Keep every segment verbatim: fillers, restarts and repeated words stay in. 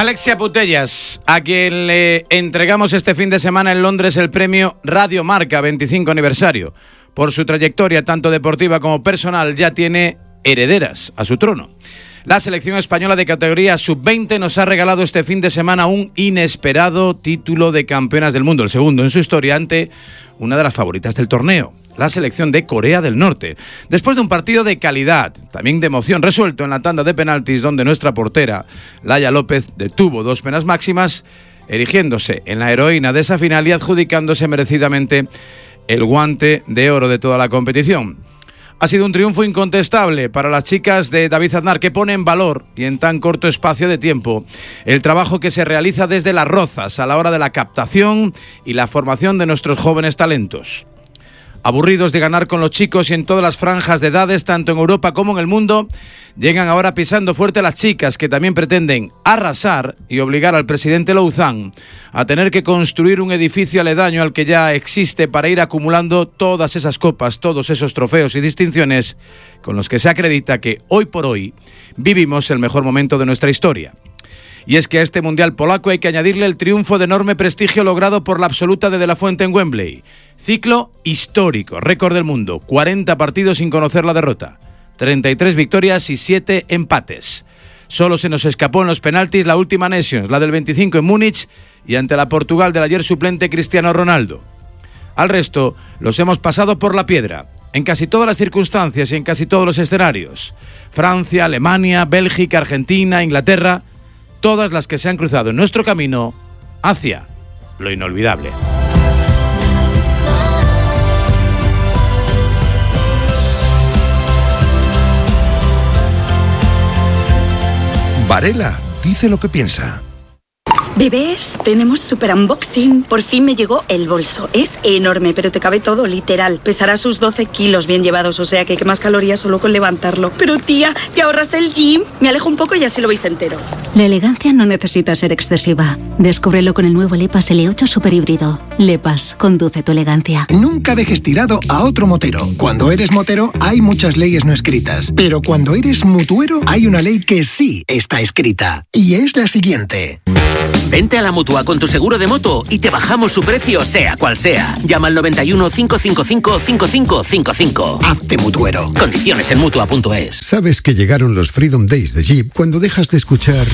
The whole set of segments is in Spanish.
Alexia Putellas, a quien le entregamos este fin de semana en Londres el premio Radio Marca veinticinco aniversario. Por su trayectoria tanto deportiva como personal ya tiene herederas a su trono. La selección española de categoría sub veinte nos ha regalado este fin de semana un inesperado título de campeonas del mundo, el segundo en su historia ante una de las favoritas del torneo, la selección de Corea del Norte. Después de un partido de calidad, también de emoción, resuelto en la tanda de penaltis donde nuestra portera, Laia López, detuvo dos penas máximas, erigiéndose en la heroína de esa final y adjudicándose merecidamente el guante de oro de toda la competición. Ha sido un triunfo incontestable para las chicas de David Aznar, que pone en valor, y en tan corto espacio de tiempo, el trabajo que se realiza desde Las Rozas a la hora de la captación y la formación de nuestros jóvenes talentos. Aburridos de ganar con los chicos y en todas las franjas de edades, tanto en Europa como en el mundo, llegan ahora pisando fuerte las chicas que también pretenden arrasar y obligar al presidente Louzán a tener que construir un edificio aledaño al que ya existe para ir acumulando todas esas copas, todos esos trofeos y distinciones con los que se acredita que hoy por hoy vivimos el mejor momento de nuestra historia. Y es que a este Mundial polaco hay que añadirle el triunfo de enorme prestigio logrado por la absoluta de De La Fuente en Wembley. Ciclo histórico, récord del mundo, cuarenta partidos sin conocer la derrota, treinta y tres victorias y siete empates. Solo se nos escapó en los penaltis la última Nations, la del veinticinco en Múnich y ante la Portugal del ayer suplente Cristiano Ronaldo. Al resto los hemos pasado por la piedra, en casi todas las circunstancias y en casi todos los escenarios. Francia, Alemania, Bélgica, Argentina, Inglaterra, todas las que se han cruzado en nuestro camino hacia lo inolvidable. Varela dice lo que piensa. Bebés, tenemos super unboxing. Por fin me llegó el bolso. Es enorme, pero te cabe todo, literal. Pesará sus doce kilos bien llevados, o sea que quemas calorías solo con levantarlo. Pero tía, ¿te ahorras el gym? Me alejo un poco y así lo veis entero. La elegancia no necesita ser excesiva. Descúbrelo con el nuevo Lepas L ocho Super Híbrido. Lepas, conduce tu elegancia. Nunca dejes tirado a otro motero. Cuando eres motero hay muchas leyes no escritas, pero cuando eres mutuero hay una ley que sí está escrita. Y es la siguiente. Vente a la Mutua con tu seguro de moto y te bajamos su precio sea cual sea. Llama al noventa y uno, cinco cinco cinco, cinco cinco cinco cinco. Hazte mutuero. Condiciones en Mutua punto es. Sabes que llegaron los Freedom Days de Jeep cuando dejas de escuchar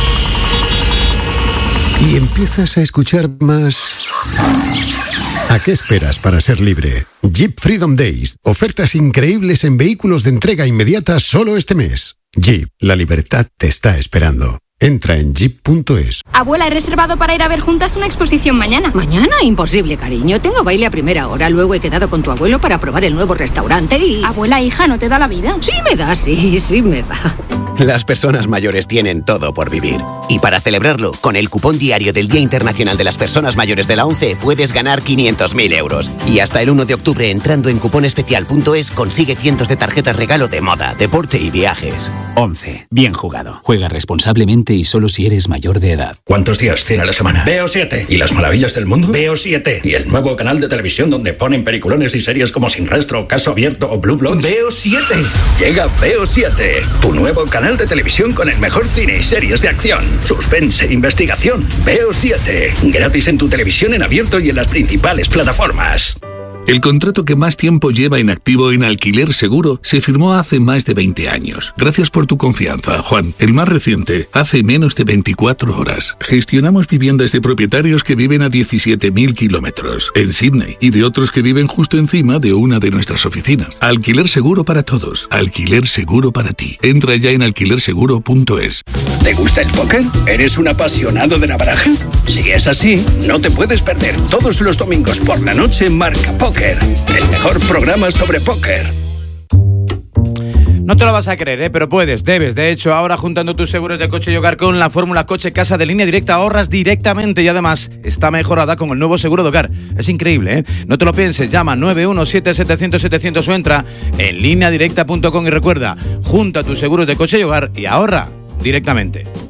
y empiezas a escuchar más. ¿A qué esperas para ser libre? Jeep Freedom Days. Ofertas increíbles en vehículos de entrega inmediata solo este mes. Jeep, la libertad te está esperando. Entra en jeep punto es. Abuela, he reservado para ir a ver juntas una exposición mañana. ¿Mañana? Imposible, cariño. Tengo baile a primera hora. Luego he quedado con tu abuelo para probar el nuevo restaurante y... Abuela, hija, ¿no te da la vida? Sí me da, sí, sí me da. Las personas mayores tienen todo por vivir. Y para celebrarlo, con el cupón diario del Día Internacional de las Personas Mayores de la ONCE puedes ganar quinientos mil euros. Y hasta el uno de octubre, entrando en cupón especial punto es, consigue cientos de tarjetas regalo de moda, deporte y viajes. ONCE. Bien jugado. Juega responsablemente y solo si eres mayor de edad. ¿Cuántos días tiene la semana? Veo siete. ¿Y las maravillas del mundo? Veo siete. ¿Y el nuevo canal de televisión donde ponen peliculones y series como Sin Rastro, Caso Abierto o Blue Bloods? Veo siete. Llega Veo siete, tu nuevo canal de televisión con el mejor cine y series de acción, suspense, investigación. Veo siete. Gratis en tu televisión en abierto y en las principales plataformas. El contrato que más tiempo lleva en activo en Alquiler Seguro se firmó hace más de veinte años. Gracias por tu confianza, Juan. El más reciente, hace menos de veinticuatro horas. Gestionamos viviendas de propietarios que viven a diecisiete mil kilómetros en Sydney y de otros que viven justo encima de una de nuestras oficinas. Alquiler Seguro para todos. Alquiler Seguro para ti. Entra ya en alquiler seguro punto es. ¿Te gusta el póker? ¿Eres un apasionado de la baraja? Si es así, no te puedes perder todos los domingos por la noche Marca Póker. El mejor programa sobre póker. No te lo vas a creer, ¿eh? Pero puedes, debes. De hecho, ahora juntando tus seguros de coche y hogar con la fórmula Coche Casa de Línea Directa ahorras directamente y además está mejorada con el nuevo seguro de hogar. Es increíble, ¿eh? No te lo pienses, llama nueve uno siete, setecientos, setecientos o entra en línea directa punto com y recuerda, junta tus seguros de coche y hogar y ahorra directamente.